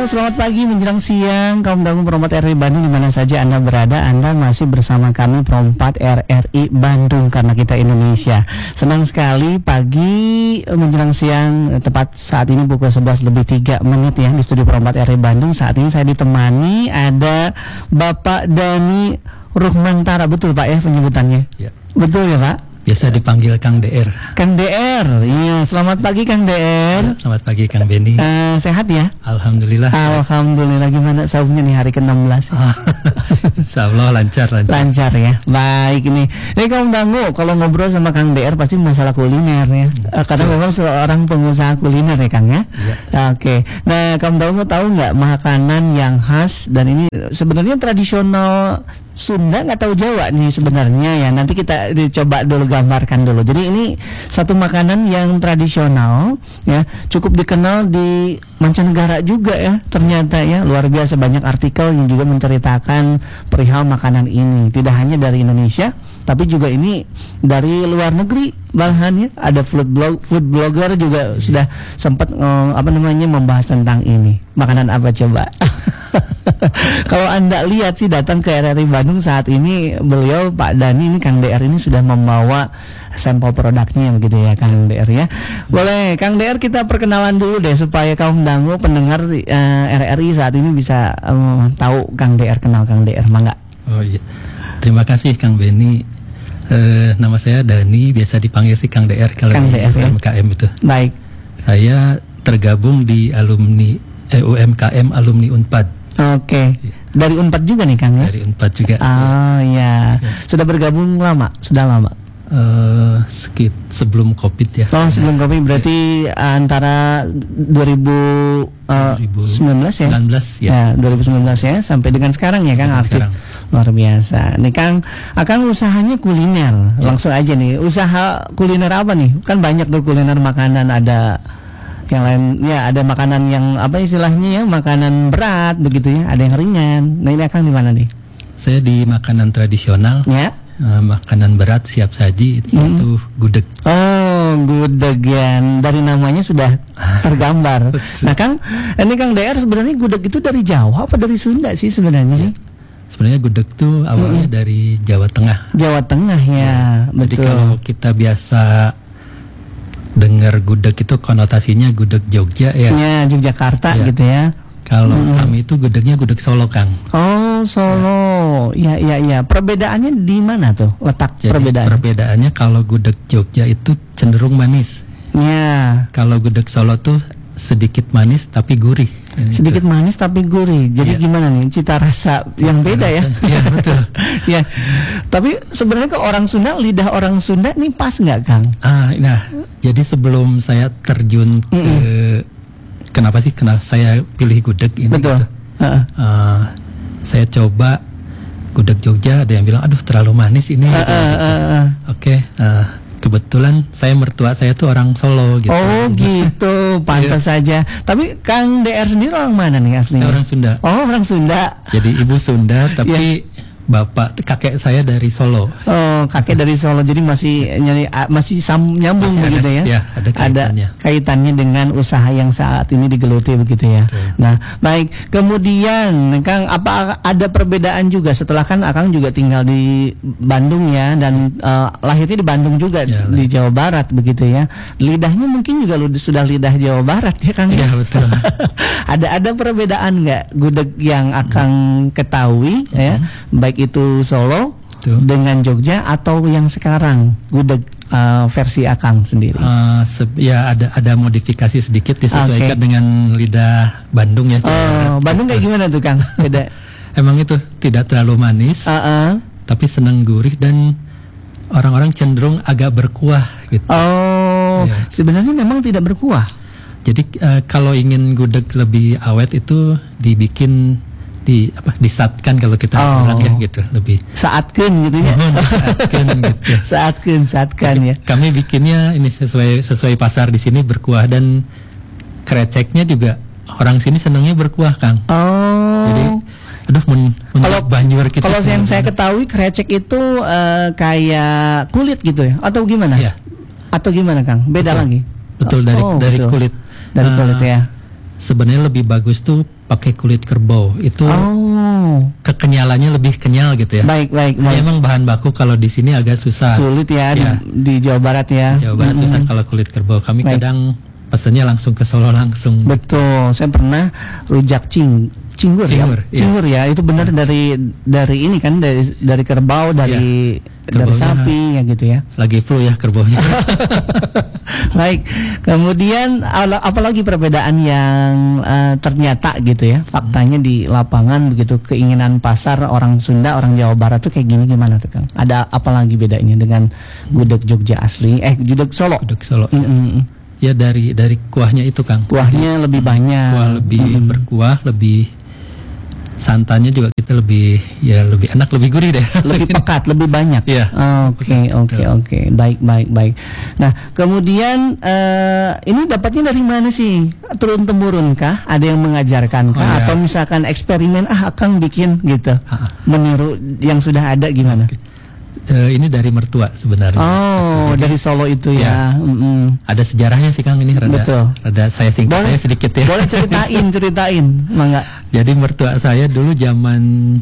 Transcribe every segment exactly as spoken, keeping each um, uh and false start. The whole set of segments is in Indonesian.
selamat pagi menjelang siang kaum dangu Perompat R R I Bandung di mana saja Anda berada. Anda masih bersama kami Perompat R R I Bandung karena kita Indonesia. Senang sekali pagi menjelang siang, tepat saat ini pukul sebelas lebih tiga menit ya di studio Perompat R R I Bandung. Saat ini saya ditemani ada Bapak Dhani Ruhmantara, betul Pak ya penyebutannya? Ya. Betul ya Pak? Biasa dipanggil Kang D R. Kang D R, iya. Selamat pagi Kang D R. Ya, selamat pagi Kang Benny. Uh, sehat ya? Alhamdulillah. Alhamdulillah. Gimana saumnya nih hari ke enam belas? Insya Allah lancar, lancar. Lancar ya. Baik ini. Ini kaum dangu kalau ngobrol sama Kang D R pasti masalah kuliner ya. Uh, karena memang seorang pengusaha kuliner ya Kang ya. Ya. Oke. Okay. Nah kaum dangu tahu nggak makanan yang khas dan ini sebenarnya tradisional Sunda nggak tahu Jawa nih sebenarnya ya. Nanti kita coba dulu gambarkan dulu. Jadi ini satu makanan yang tradisional ya, cukup dikenal di mancanegara juga ya. Ternyata ya luar biasa banyak artikel yang juga menceritakan perihal makanan ini. Tidak hanya dari Indonesia, tapi juga ini dari luar negeri bahkan ya. Ada food blog, food blogger juga hmm. sudah sempat uh, apa namanya membahas tentang ini. Makanan apa coba? Kalau Anda lihat sih datang ke R R I Bandung saat ini, beliau Pak Dhani ini Kang D R ini sudah membawa sampel produknya begitu ya Kang D R ya. Boleh Kang D R kita perkenalan dulu deh supaya kaum dangu pendengar uh, R R I saat ini bisa um, tahu Kang D R, kenal Kang D R, mangga. Oh iya. Terima kasih Kang Benny. Uh, nama saya Dhani, biasa dipanggil sih Kang D R kalau Kang di D R, U M K M ya? Itu. Baik. Saya tergabung di alumni eh, U M K M alumni Unpad. Oke, okay. Dari Unpad juga nih Kang ya? Dari Unpad juga. Oh ya, ya. Sudah bergabung lama? Sudah lama? Uh, sekit sebelum Covid ya. Oh sebelum Covid berarti antara dua ribu sembilan belas ya? sembilan belas ya. Ya dua ribu sembilan belas ya sampai dengan sekarang ya Kang aktif. Sekarang. Luar biasa. Nih Kang, akan usahanya kuliner. Ya. Langsung aja nih, usaha kuliner apa nih? Kan banyak tuh kuliner makanan, ada yang lain ya, ada makanan yang apa istilahnya ya, makanan berat begitu ya, ada yang ringan. Nah ini akan di mana nih? Saya di makanan tradisional ya. Uh, makanan berat siap saji itu, hmm. itu gudeg. Oh gudeg ya, dari namanya sudah tergambar. Nah Kang, ini Kang D R sebenarnya gudeg itu dari Jawa apa dari Sunda sih sebenarnya nih? Ya. Sebenarnya gudeg tuh awalnya hmm. dari Jawa Tengah. Jawa Tengah ya, ya. Betul. Jadi kalau kita biasa dengar gudeg itu konotasinya gudeg Jogja ya. Ya, Yogyakarta ya. Gitu ya. Kalau hmm. kami itu gudegnya gudeg Solo Kang. Oh Solo, ya ya ya. Perbedaannya di mana tuh letak Jadi, perbedaannya? Perbedaannya kalau gudeg Jogja itu cenderung manis. Ya. Kalau gudeg Solo tuh sedikit manis tapi gurih. Sedikit itu. manis tapi gurih. Jadi ya. Gimana nih cita rasa cita yang beda rasa, ya? Iya betul. Ya. Tapi sebenarnya ke orang Sunda, lidah orang Sunda nih pas nggak Kang? Ah, nah. Jadi sebelum saya terjun ke mm-mm. kenapa sih kenapa saya pilih gudeg ini? Betul. Gitu. Uh-uh. Uh, saya coba gudeg Jogja, ada yang bilang aduh terlalu manis ini. Uh-uh, gitu, gitu. Uh-uh. Oke. Okay, uh, kebetulan saya mertua saya tuh orang Solo gitu. Oh gitu, pantas saja. Tapi Kang D R sendiri orang mana nih aslinya? Saya orang Sunda. Oh orang Sunda. Jadi ibu Sunda tapi yeah. bapak kakek saya dari Solo. Oh kakek dari Solo, jadi masih nyari masih sam, nyambung masih begitu ada, ya? Ya ada kaitannya. Ada kaitannya dengan usaha yang saat ini digeluti begitu ya. Betul. Nah baik, kemudian Kang apa ada perbedaan juga setelah kan Akang juga tinggal di Bandung ya dan uh, lahirnya di Bandung juga ya, di Jawa Barat begitu ya. Lidahnya mungkin juga sudah lidah Jawa Barat ya Kang? Iya betul. ada ada perbedaan nggak gudeg yang Akang hmm. ketahui hmm. ya, baik itu Solo Tuh. dengan Jogja atau yang sekarang gudeg uh, versi Akang sendiri? Uh, ya ada ada modifikasi sedikit disesuaikan okay. dengan lidah Bandung ya. Oh, Bandung kayak gimana tuh Kang? Beda. Emang itu tidak terlalu manis, uh-uh. tapi senang gurih dan orang-orang cenderung agak berkuah gitu. Oh, ya. Sebenarnya memang tidak berkuah. Jadi uh, kalau ingin gudeg lebih awet itu dibikin di apa disatkan kalau kita oh. bilang ya gitu lebih saatkan gitu ya. saatkan gitu. saatkan saatkan ya. Kami bikinnya ini sesuai sesuai pasar di sini berkuah dan kreceknya juga orang sini senangnya berkuah Kang. Oh. Jadi aduh men, kalau banjur kita. Kalau yang saya ketahui krecek itu uh, kayak kulit gitu ya atau gimana? Ya. Atau gimana Kang? Beda betul. lagi. Betul dari oh, dari betul. kulit. Dari kulit uh, ya. Sebenarnya lebih bagus tuh pakai kulit kerbau. Itu Oh, kekenyalannya lebih kenyal gitu ya. baik baik Nah, baik. emang bahan baku kalau di sini agak susah. Sulit ya, Ya. Di, di Jawa Barat ya. Jawa Barat Mm-mm. susah kalau kulit kerbau. Kami Baik. kadang pesennya langsung ke Solo langsung. Betul, saya pernah rujak cing cinggur, Cinggur, ya. iya. Cinggur ya, itu benar dari dari ini kan dari dari kerbau, dari dari Kerbaunya. sapi ya gitu ya. Lagi flu ya kerbaunya. Baik, kemudian ala- apalagi perbedaan yang eh, ternyata gitu ya, faktanya di lapangan begitu, keinginan pasar orang Sunda, orang Jawa Barat tuh kayak gini gimana tuh Kang? Ada apalagi bedanya dengan gudeg Jogja asli, eh gudeg Solo? Gudeg Solo. Mm, mm, mm. Ya dari dari kuahnya itu Kang. Kuahnya lebih banyak. Kuah lebih Mm, mm. berkuah, lebih santannya juga kita lebih ya lebih enak, lebih gurih deh. Lebih pekat, lebih banyak. Iya. Oke, oke, oke. Baik, baik, baik. Nah, kemudian eh, ini dapatnya dari mana sih? Turun temurun kah? Ada yang mengajarkan kah? Oh, iya. Atau misalkan eksperimen, ah Akang bikin gitu, Ah. meniru yang sudah ada gimana? Eh, ini dari mertua sebenarnya. Oh, Jadi, dari Solo itu ya. Ya. Mm-mm. ada sejarahnya sih Kang, ini rada Betul. rada saya singkat Boleh- saya sedikit ya. Boleh ceritain, ceritain, mangga. Jadi mertua saya dulu zaman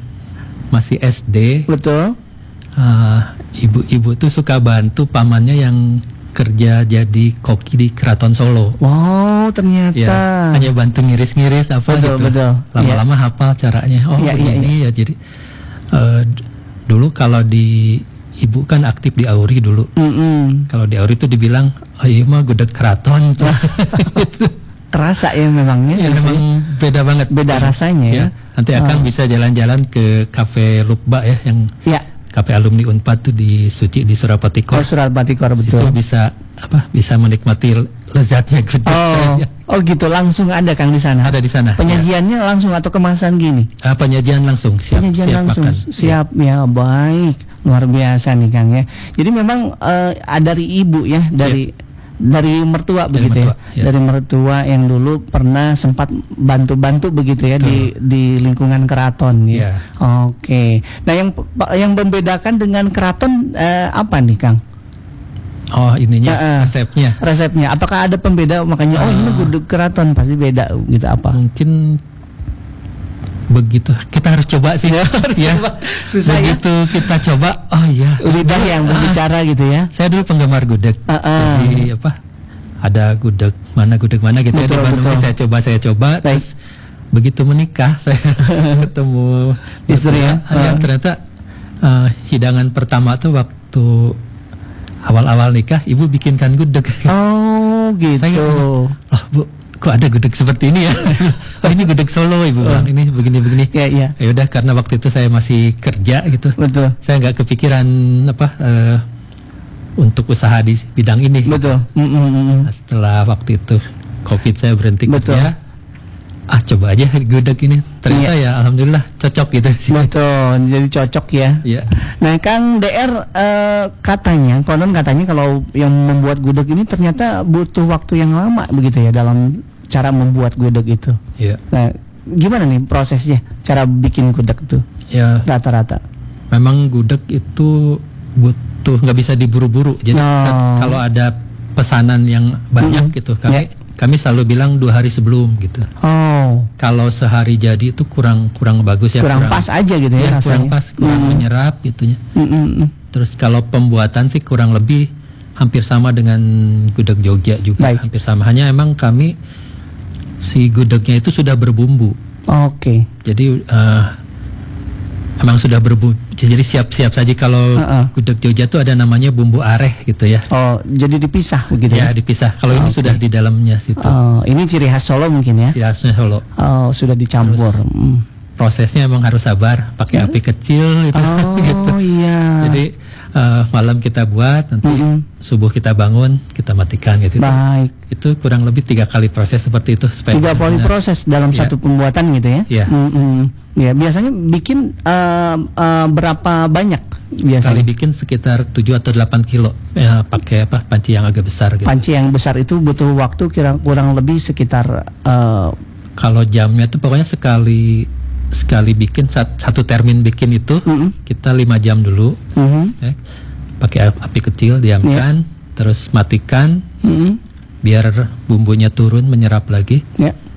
masih S D, Betul. eh, ibu-ibu tuh suka bantu pamannya yang kerja jadi koki di Keraton Solo. Wow, ternyata. Ya, hanya bantu ngiris-ngiris apa Betul, gitu. betul. Lama-lama hafal caranya. Oh, Iya, iya, begini ya. Jadi eh, d- dulu kalau di ibu kan aktif di Auri dulu. Mm-mm. Kalau di Auri tuh dibilang, oh iya mah gudeg keraton. Gitu. Kerasa ya memangnya. Ya, memang beda banget. Beda rasanya ya. Nanti akan bisa jalan-jalan ke kafe Lukba ya, yang Ya. kafe alumni Unpad tuh di Suci di Surapati Oh, Kor. Surat Batikor Itu betul. bisa apa? Bisa menikmati lezatnya gudeg Oh, saya. oh gitu langsung ada Kang di sana. Ada di sana. Ya. Penyajiannya langsung atau kemasan gini? Ah, penyajian langsung siap Penyajian siap langsung makan. siap ya, baik, luar biasa nih Kang ya. Jadi memang eh, dari ibu ya, dari dari mertua Dari begitu mertua, ya. ya. Dari mertua yang dulu pernah sempat bantu-bantu begitu ya di di lingkungan keraton ya. Ya. Oke. Nah, yang yang membedakan dengan keraton eh, apa nih Kang? Oh, ininya Ya, eh. resepnya. Resepnya apakah ada pembeda, makanya oh ini Ah. gudeg keraton pasti beda gitu apa? Mungkin begitu kita harus coba sih. Ya, harus Ya. coba. Susah ya. Begitu kita coba, oh iya. Lidah yang berbicara gitu ya. Saya dulu penggemar gudeg. Ah, ah. Jadi apa? Ada gudeg mana gudeg mana gitu ya di Betul, Bandung. betul. Saya coba saya coba Baik. terus begitu menikah saya ketemu Istri ya? mertua. Ya, Ah. ternyata eh, hidangan pertama tuh waktu awal-awal nikah ibu bikinkan gudeg. Oh gitu. Saya oh bu, kok ada gudeg seperti ini ya? Oh ini gudeg Solo ibu bilang, ini begini-begini. Ya ya, Ya udah, karena waktu itu saya masih kerja gitu, betul. saya nggak kepikiran apa eh, untuk usaha di bidang ini. Betul. Mm, mm, mm, mm. Nah, setelah waktu itu COVID saya berhenti Betul. kerja, ah coba aja gudeg ini. Ternyata ya alhamdulillah cocok gitu sih. Betul. Jadi cocok ya. Iya. Nah, Kang D R eh, katanya, konon katanya kalau yang membuat gudeg ini ternyata butuh waktu yang lama begitu ya dalam cara membuat gudeg itu. Iya. Nah, gimana nih prosesnya? Cara bikin gudeg itu Ya rata-rata? memang gudeg itu butuh, nggak bisa diburu-buru. Jadi Oh. ka- kalau ada pesanan yang banyak gitu, kami Ya. kami selalu bilang dua hari sebelum gitu. Oh, Kalau sehari jadi itu kurang kurang bagus ya. kurang pas aja gitu ya, Ya, rasanya. kurang pas, kurang Mm. menyerap gitunya. Mm, mm, mm. Terus kalau pembuatan sih kurang lebih hampir sama dengan gudeg Jogja juga, Baik. hampir sama. Hanya emang kami si gudegnya itu sudah berbumbu. Oke. Jadi eh, emang sudah berbumbu. Jadi siap-siap saja. Kalau Uh-uh. gudeg Jogja tuh ada namanya bumbu areh gitu ya. Oh, jadi dipisah begitu Ya ya? dipisah. Kalau ini Oke. sudah di dalamnya situ. Oh, ini ciri khas Solo mungkin ya? Si khasnya Solo. Oh, sudah dicampur. Mm. Prosesnya emang harus sabar, pakai api kecil gitu. Oh, gitu. iya. Jadi eh, malam kita buat, nanti Mm-mm. subuh kita bangun, kita matikan gitu. Baik. Itu kurang lebih tiga kali proses seperti itu supaya Tiga kali benar-benar- proses dalam Ya. satu pembuatan gitu ya? Ya. Mm-mm. Ya, biasanya bikin eh, eh, berapa banyak Kali biasanya? bikin sekitar tujuh atau delapan kilo ya, pakai apa panci yang agak besar gitu. Panci yang besar itu butuh waktu kira kurang lebih sekitar eh, Kalau jamnya tuh pokoknya sekali sekali bikin sat- satu termin bikin itu mm-mm. kita lima jam dulu Mhm. ya. Pakai ap- api kecil, diamkan, terus matikan Mm-mm. biar bumbunya turun menyerap lagi. Ya.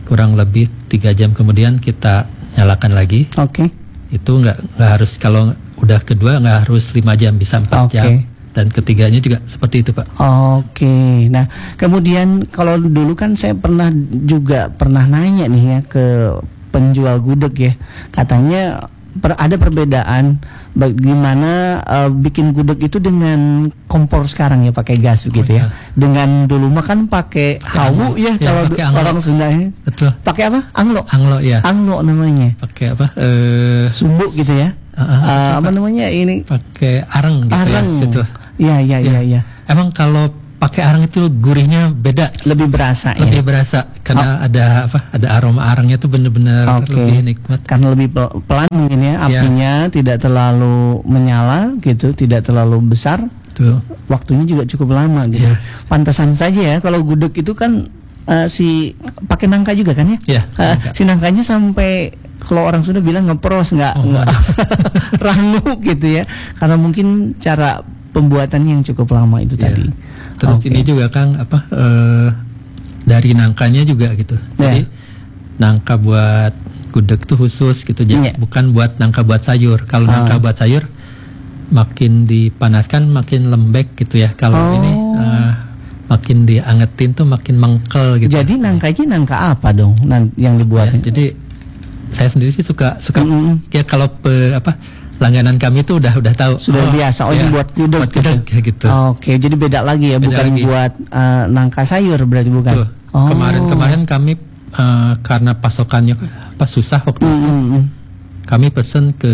kurang lebih tiga jam kemudian kita nyalakan lagi. Oke. Okay. Itu nggak nggak harus, kalau udah kedua nggak harus lima jam, bisa empat okay. jam. Dan ketiganya juga seperti itu, Pak. Oke. Okay. Nah, kemudian kalau dulu kan saya pernah juga pernah nanya nih ya ke penjual gudeg ya, katanya per, ada perbedaan bagaimana uh, bikin gudeg itu dengan kompor sekarang ya, pakai gas gitu oh, ya. Ya. Dengan dulu mah kan pakai hawu ya, ya kalau ya, orang Sundanya. Betul. Pakai apa? Anglo. Anglo ya. Anglo namanya. Pakai apa? Uh, Sumbu gitu ya. Uh, uh, uh, apa namanya ini? Pakai areng gitu areng. ya situ. Iya iya iya iya. Emang kalau pakai areng itu gurihnya beda, lebih berasa lebih ya. berasa karena oh. ada apa? Ada aroma arengnya tuh benar-benar okay. lebih nikmat. Karena lebih pelan mungkin ya, apinya ya. Tidak terlalu menyala gitu, tidak terlalu besar. Tuh. Waktunya juga cukup lama gitu. Ya. Pantesan saja ya kalau gudeg itu kan uh, si pakai nangka juga kan ya? Ya. Uh, si nangkanya sampai kalau orang sudah bilang ngepros nggak oh, nggak rangu gitu ya, karena mungkin cara pembuatannya yang cukup lama itu yeah. tadi. Terus okay. ini juga Kang apa uh, dari nangkanya juga gitu. Yeah. Jadi nangka buat gudeg tuh khusus gitu, jadi yeah. bukan buat nangka buat sayur. Kalau uh. nangka buat sayur makin dipanaskan makin lembek gitu ya. Kalau oh. ini uh, makin diangetin tuh makin mengkel gitu. Jadi nangkanya nangka apa dong yang dibuat? Ya, jadi saya sendiri sih suka suka mm-hmm. ya kalau pe, apa langganan kami itu udah udah tahu sudah oh, biasa oh ya, ini buat gudeg gitu. gitu. Oke, jadi beda lagi ya, beda bukan lagi. Buat uh, nangka sayur berarti bukan. Tuh, oh. Kemarin-kemarin kami uh, karena pasokannya pas susah waktu mm-hmm. itu, kami pesen ke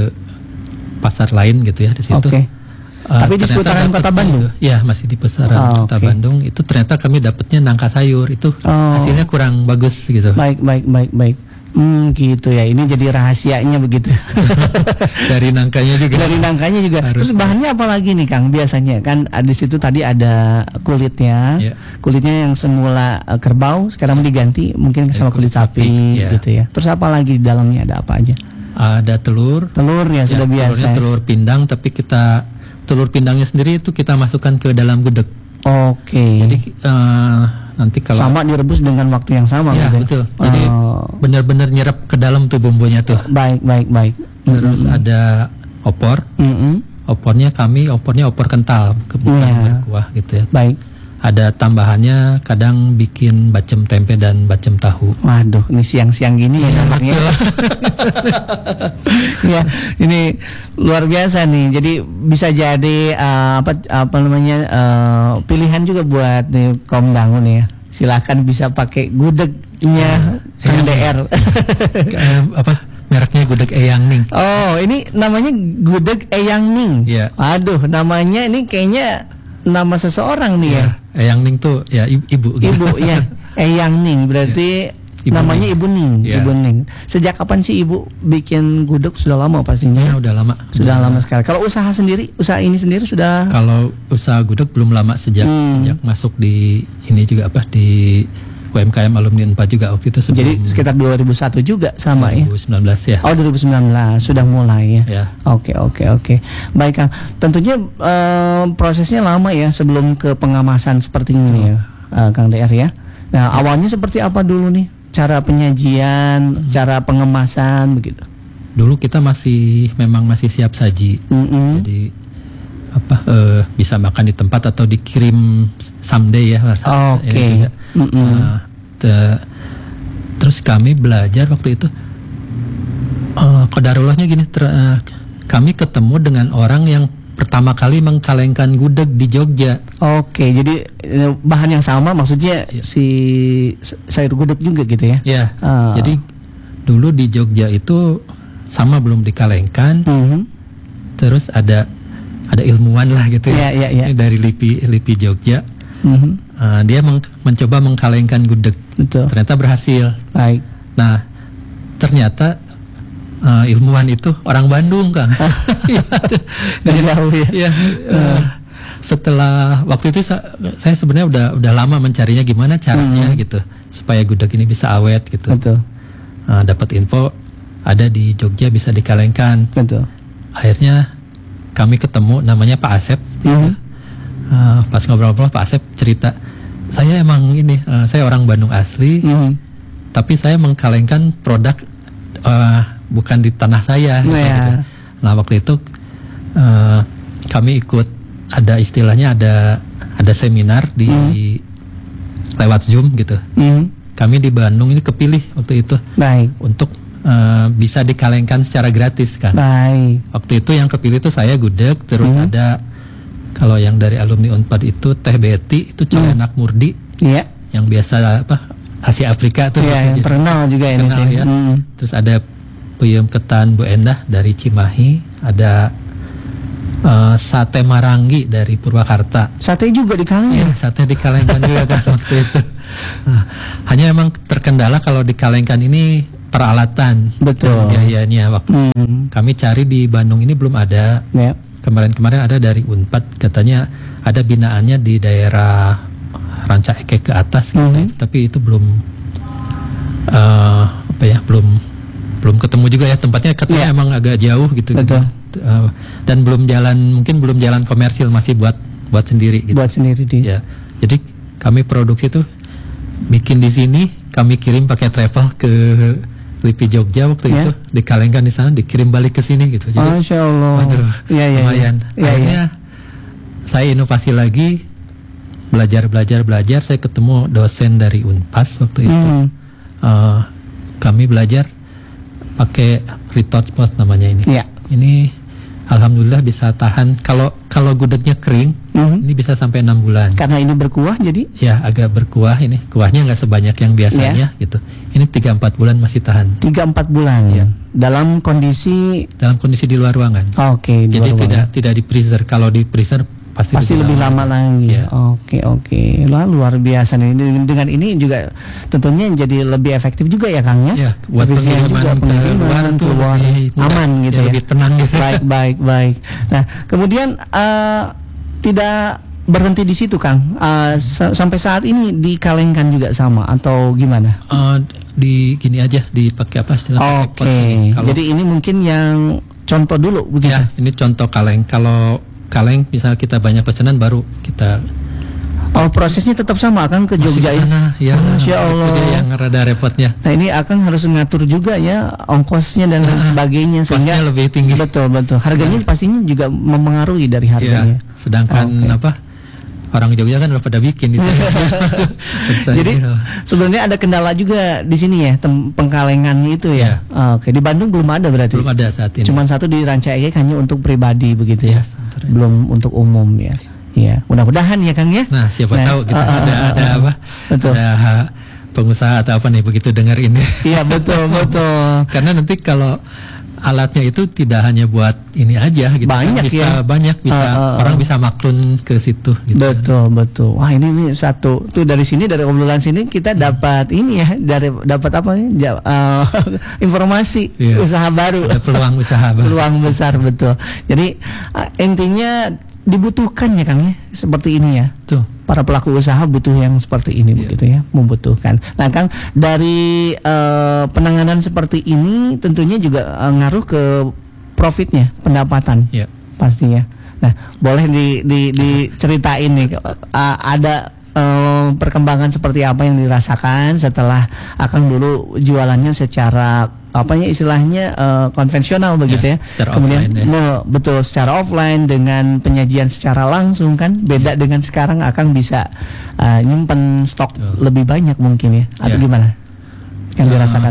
pasar lain gitu ya di situ. Okay. Uh, Tapi di seputaran Kota Bandung. Itu, ya masih di seputaran oh, Kota okay. Bandung itu ternyata kami dapatnya nangka sayur itu oh. hasilnya kurang bagus gitu. Baik baik baik baik. Hmm, gitu ya. Ini jadi rahasianya begitu. Dari nangkanya juga. Dari nangkanya juga. Harus. Terus bahannya apa lagi nih Kang? Biasanya kan di situ tadi ada kulitnya. Yeah. Kulitnya yang semula uh, kerbau sekarang diganti mungkin sama kulit, kulit sapi, sapi yeah. gitu ya. Terus apa lagi di dalamnya, ada apa aja? Ada telur. Telur ya, ya sudah biasa. Telurnya telur pindang, tapi kita telur pindangnya sendiri itu kita masukkan ke dalam gudeg. Oke. Okay. Jadi uh, nanti kalau sama direbus dengan waktu yang sama ya, gitu. Betul. Jadi oh. benar-benar nyerap ke dalam tuh bumbunya tuh. Baik, baik, baik. Terus mm-hmm. ada opor. Mm-hmm. Opornya kami opornya opor kental, bukan yeah. berkuah gitu ya. Baik. Ada tambahannya kadang bikin bacem tempe dan bacem tahu. Waduh, ini siang-siang gini ya namanya. Ya, ini luar biasa nih. Jadi bisa jadi uh, apa apa namanya uh, pilihan juga buat nih kaum dangun ya. Silakan bisa pakai gudegnya Kang D R. Apa mereknya gudeg Eyang Ning. Oh, ini namanya gudeg Eyang Ning. Iya. Aduh, namanya ini kayaknya nama seseorang nih ya. ya. Eyang Ning tuh ya ibu. Ibu ya. Eyang Ning berarti ya. Ibu namanya Ning. Ibu Ning. Ya. Ibu Ning. Sejak kapan sih Ibu bikin gudeg? Sudah lama pastinya. Ya, udah lama. Sudah udah lama sekali. Kalau usaha sendiri, usaha ini sendiri sudah. Kalau usaha gudeg belum lama, sejak hmm. sejak masuk di ini juga apa di U M K M Alumni Unpad juga waktu itu sebelum. Jadi sekitar dua ribu satu juga sama dua ribu sembilan belas ya. ya. Oh, dua ribu sembilan belas sudah mulai ya. Ya. Oke, oke, oke. Baik Kang. Tentunya uh, prosesnya lama ya sebelum ke pengemasan seperti ini hmm. ya, uh, Kang D R ya. Nah, ya. Awalnya seperti apa dulu nih? Cara penyajian, hmm. cara pengemasan begitu. Dulu kita masih memang masih siap saji. Mm-hmm. Jadi apa uh, bisa makan di tempat atau dikirim someday ya. Oke. Okay. Mm-hmm. Uh, te- terus kami belajar waktu itu uh, qadarullahnya gini, ter- uh, kami ketemu dengan orang yang pertama kali mengkalengkan gudeg di Jogja. Oke, jadi bahan yang sama maksudnya ya. Si sayur gudeg juga gitu ya? Ya. Uh. Jadi dulu di Jogja itu sama belum dikalengkan. Mm-hmm. Terus ada ada ilmuwan lah gitu ya, ya, ya, ya. dari LIPI LIPI Jogja. Mm-hmm. Uh, dia meng- mencoba mengkalengkan gudeg. Betul. Ternyata berhasil. Baik. Nah, ternyata uh, ilmuwan itu orang Bandung, Kang. Dari jauh ya. Ya uh, setelah waktu itu sa- saya sebenarnya udah udah lama mencarinya gimana caranya mm-hmm. gitu supaya gudeg ini bisa awet gitu. Betul. Uh, dapat info ada di Jogja bisa dikalengkan. Betul. Akhirnya kami ketemu namanya Pak Asep. Mm-hmm. Gitu. Uh, pas ngobrol-ngobrol Pak Asep cerita, saya emang ini uh, saya orang Bandung asli, mm-hmm. tapi saya mengkalengkan produk uh, bukan di tanah saya. Nah, gitu. ya. Nah waktu itu uh, kami ikut ada istilahnya ada ada seminar di hmm. lewat Zoom gitu. Hmm. Kami di Bandung ini kepilih waktu itu. Baik. Untuk uh, bisa dikalengkan secara gratis kan. Baik. Waktu itu yang kepilih itu saya gudeg, terus hmm. ada kalau yang dari alumni Unpad itu Teh Betty itu Calenak hmm. Murdi. Iya. Yang biasa apa Asia Afrika tuh. Iya, yang terkenal juga ini. Terkenal ya. Hmm. Terus ada Puyem Ketan Bu Endah dari Cimahi, ada uh, Sate Marangi dari Purwakarta. Sate juga dikalengkan. Iya, sate dikalengkan juga kan waktu itu. Nah, hanya emang terkendala kalau dikalengkan ini peralatan. Betul. Biayanya waktu hmm. kami cari di Bandung ini belum ada. Ya. Kemarin-kemarin ada dari Unpad, katanya ada binaannya di daerah Ranca Ekek ke atas, gitu. Mm-hmm. Tapi itu belum uh, apa ya, belum belum ketemu juga ya tempatnya. Katanya yeah. emang agak jauh gitu. Betul. Gitu. Uh, dan belum jalan, mungkin belum jalan komersil, masih buat buat sendiri. Gitu. Buat sendiri di. Ya. Jadi kami produksi tuh bikin di sini, kami kirim pakai travel ke Lipi Jogja waktu ya. Itu dikalengkan di sana, dikirim balik ke sini gitu. Jadi, Masya Allah. Waduh, ya, ya, lumayan. Ya. Akhirnya ya, ya. saya inovasi lagi, belajar belajar belajar. Saya ketemu dosen dari Unpas waktu hmm. itu. Uh, kami belajar pakai retort pot namanya ini. Ya. Ini alhamdulillah bisa tahan. Kalau kalau gudegnya kering, mm-hmm. ini bisa sampai enam bulan. Karena ini berkuah jadi? Ya, agak berkuah ini. Kuahnya nggak sebanyak yang biasanya, ya. Gitu. Ini tiga sampai empat bulan masih tahan. tiga sampai empat bulan. Ya. Dalam kondisi dalam kondisi di luar ruangan. Oke, okay, jadi tidak tidak di freezer. Kalau di freezer pasti, pasti lebih, lebih lama, lama lagi. Ya. Oke, oke. Lah luar biasa nih. Dengan ini juga tentunya jadi lebih efektif juga ya, Kang ya. Ya, buat pengiriman ke luar tuh lebih mudah, aman gitu ya. Lebih tenang gitu. Baik, baik, baik. Nah, kemudian uh, tidak berhenti di situ, Kang. Uh, s- sampai saat ini dikalengkan juga sama atau gimana? Uh, di gini aja, dipakai apa istilah? Oke. Okay. Jadi ini mungkin yang contoh dulu begitu. Ya, ini contoh kaleng. Kalau kaleng misalnya kita banyak pesanan baru kita. Oh, prosesnya tetap sama, Akang ke Jogja sana, ya. Masya Allah. Itu dia yang rada repotnya. Nah, ini Akang harus ngatur juga ya ongkosnya dan lain nah, sebagainya sehingga lebih tinggi. Betul, betul. Harganya nah. pastinya juga mempengaruhi dari harganya. Ya, sedangkan okay. apa? Orang Jogja kan udah pada bikin gitu. Jadi sebenarnya ada kendala juga di sini ya, tem- pengkalengannya itu ya. ya. Oke, di Bandung belum ada berarti. Belum ada saat ini. Cuman satu di Ranca Ekek hanya untuk pribadi begitu ya. ya belum untuk umum ya. Ya, mudah-mudahan ya, Kang ya. Nah, siapa nah, tahu gitu uh, ada ada uh, apa? Betul. Ada pengusaha atau apa nih begitu dengar ini. Iya, betul, betul. Karena nanti kalau alatnya itu tidak hanya buat ini aja gitu, banyak bisa ya? banyak bisa uh, uh, orang bisa maklun ke situ gitu. Betul, betul. Wah, ini nih satu tuh dari sini, dari obrolan sini kita hmm. dapat ini ya, dari dapat apa nih uh, informasi yeah. usaha baru, ada peluang usaha baru. Peluang besar, betul. Jadi uh, intinya dibutuhkan ya, Kang ya, seperti ini ya. Tuh. Para pelaku usaha butuh yang seperti ini, yeah. begitu ya, membutuhkan. Nah, Kang, dari uh, penanganan seperti ini tentunya juga uh, ngaruh ke profitnya, pendapatan, yeah. pastinya. Nah, boleh di, di, diceritain nih, uh, ada uh, perkembangan seperti apa yang dirasakan setelah Akang dulu jualannya secara apa ya istilahnya uh, konvensional begitu ya, ya. Kemudian offline, ya. no, betul secara offline dengan penyajian secara langsung kan beda ya. Dengan sekarang Akang bisa uh, nyimpen stok oh. lebih banyak mungkin ya atau ya. Gimana yang uh, dirasakan?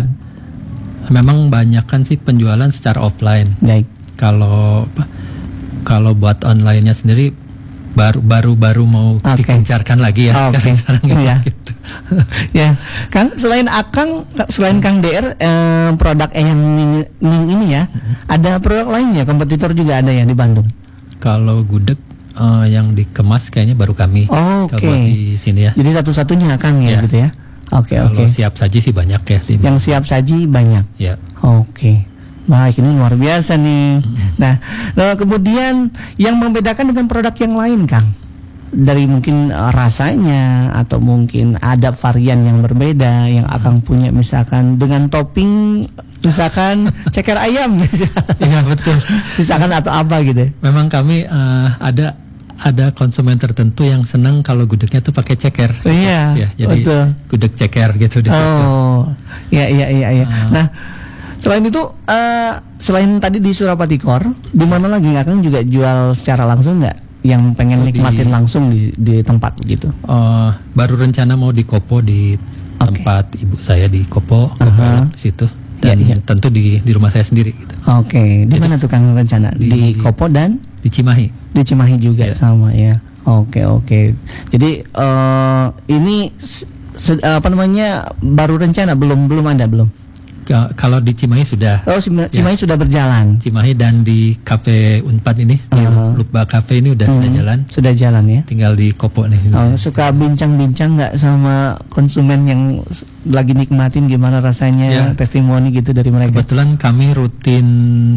Memang banyak kan sih penjualan secara offline. Baik. Kalau kalau buat online-nya sendiri baru baru baru mau okay. dikencarkan lagi ya. Okay. Sekarang ya. Gitu. Ya, Kang, selain Akang, selain Kang D R, eh, produk yang Ning ini ya, mm-hmm. ada produk lainnya, kompetitor juga ada ya di Bandung. Kalau gudeg uh, yang dikemas kayaknya baru kami. Oh, oke. Okay. Di sini ya. Jadi satu-satunya Kang ya, ya. gitu ya. Oke, okay, oke. Okay. Siap saji sih banyak ya. Tim. Yang siap saji banyak. Ya. Oke. Okay. Baik, ini luar biasa nih. Mm-hmm. Nah, lalu kemudian yang membedakan dengan produk yang lain, Kang, dari mungkin uh, rasanya atau mungkin ada varian yang berbeda yang Akang punya, misalkan dengan topping misalkan ceker ayam, iya betul. Misalkan atau apa gitu. Memang kami uh, ada ada konsumen tertentu yang senang kalau gudegnya tuh pakai ceker. Iya, ya, jadi betul. gudeg ceker gitu di situ. Oh, ya ya iya iya. Ah. Nah, selain itu, uh, selain tadi di Surapati Core, di mana lagi Akang juga jual secara langsung nggak? Yang pengen Oh, di- nikmatin langsung di di tempat gitu. Oh, baru rencana mau di Kopo di Oke. tempat ibu saya di Kopo, Kopo Aha. Elok di situ. Dan Ya, ya. tentu di di rumah saya sendiri gitu. Oke, di Jadi mana tuh Kang rencana? Di, di- Kopo dan Di Cimahi. di Cimahi juga Ya. sama ya. Oke oke. Jadi eh ini se- se- apa namanya baru rencana belum belum ada belum? Ka- Kalau di Cimahi sudah. Oh Cima- Ya. Cimahi sudah berjalan. Cimahi dan di Cafe Unpad ini, di Aha. Lukba Cafe ini udah udah Hmm, jalan. Sudah jalan ya. Tinggal di Kopo nih. Oh, suka bincang-bincang nggak sama konsumen yang s- lagi nikmatin gimana rasanya, Ya. testimoni gitu dari mereka? Kebetulan kami rutin